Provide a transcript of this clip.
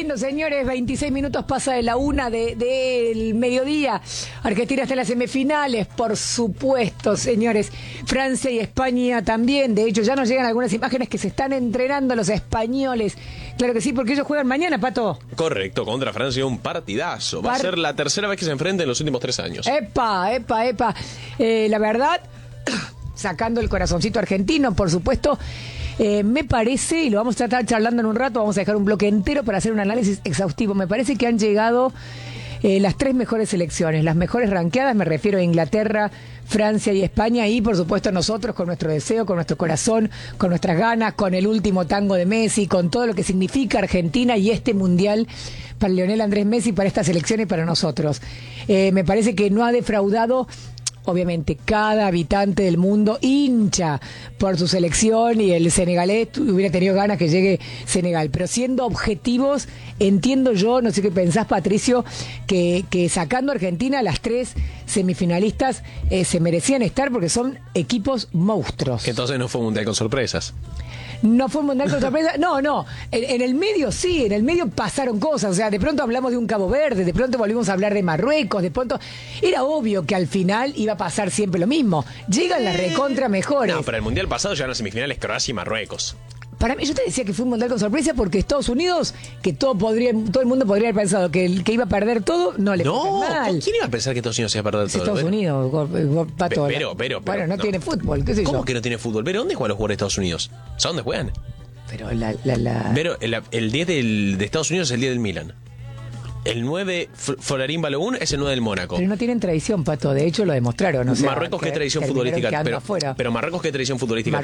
lindo, señores. 26 minutos pasa de la 1 del mediodía. Argentina está en las semifinales, por supuesto, señores. Francia y España también. De hecho, ya nos llegan algunas imágenes que se están entrenando los españoles. Claro que sí, porque ellos juegan mañana, Pato. Correcto, contra Francia, un partidazo. Va a ser la tercera vez que se enfrenten en los últimos 3 años. Epa. La verdad, sacando el corazoncito argentino, por supuesto, me parece, y lo vamos a estar charlando en un rato, vamos a dejar un bloque entero para hacer un análisis exhaustivo. Me parece que han llegado las 3 mejores selecciones, las mejores ranqueadas, me refiero a Inglaterra, Francia y España, y por supuesto nosotros con nuestro deseo, con nuestro corazón, con nuestras ganas, con el último tango de Messi, con todo lo que significa Argentina y este mundial para Lionel Andrés Messi, para esta selección y para nosotros. Me parece que no ha defraudado. Obviamente, cada habitante del mundo hincha por su selección y el senegalés hubiera tenido ganas que llegue Senegal. Pero siendo objetivos, entiendo yo, no sé qué pensás, Patricio, que sacando a Argentina, las 3 semifinalistas se merecían estar porque son equipos monstruos. Que entonces no fue un mundial con sorpresas. No fue un mundial con sorpresa, no, en el medio sí, en el medio pasaron cosas, o sea, de pronto hablamos de un Cabo Verde, de pronto volvimos a hablar de Marruecos, de pronto, era obvio que al final iba a pasar siempre lo mismo, llegan las recontra mejores. No, pero el mundial pasado llegaron a semifinales Croacia y Marruecos. Para mí, yo te decía que fue un mundial con sorpresa porque Estados Unidos, que todo el mundo podría haber pensado que iba a perder todo, no le fue mal. ¿Quién iba a pensar que Estados Unidos iba a perder todo? Estados Unidos, Pato. Pero, bueno, no tiene fútbol, qué sé yo. ¿Cómo que no tiene fútbol? ¿Pero dónde juegan los jugadores de Estados Unidos? ¿Sabes dónde juegan? Pero Pero el 10 de Estados Unidos es el día del Milan. El 9, Folarín Balogun, es el 9 del Mónaco. Pero no tienen tradición, Pato. De hecho, lo demostraron. O sea, Marruecos, ¿qué tradición futbolística? Pero Marruecos, ¿qué tradición futbolística?